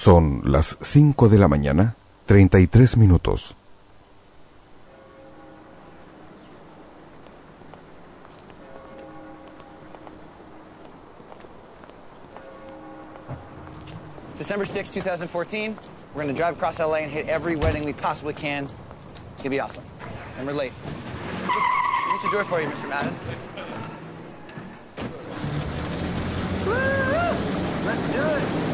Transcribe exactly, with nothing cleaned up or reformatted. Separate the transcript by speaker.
Speaker 1: Son las cinco de la mañana, treinta y tres minutos.
Speaker 2: It's December sixth, two thousand fourteen. We're going to drive across L A and hit every wedding we possibly can. It's going to be awesome. And we're late. What's your door for you, Mister Madden? Woo! Let's do it.